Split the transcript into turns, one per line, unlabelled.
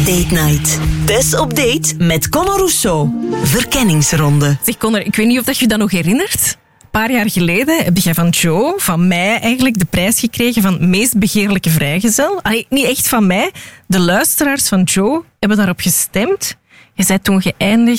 Date Night. Tess op date met Conor Rousseau. Verkenningsronde.
Zeg Conor, ik weet niet of je dat nog herinnert. Een paar jaar geleden heb jij van Joe, van mij eigenlijk, de prijs gekregen van meest begeerlijke vrijgezel. Allee, niet echt van mij. De luisteraars van Joe hebben daarop gestemd. Je bent toen geëindigd